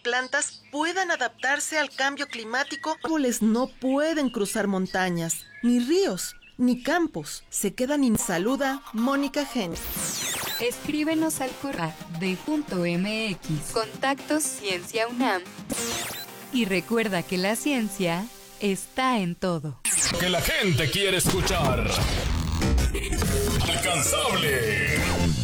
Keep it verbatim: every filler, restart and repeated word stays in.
plantas puedan adaptarse al cambio climático. Los árboles no pueden cruzar montañas, ni ríos, ni campos. Se quedan in... Saluda Mónica Gen. Escríbenos al correo de punto mx contactos ciencia unam y recuerda que la ciencia está en todo. Que la gente quiere escuchar. Alcanzable.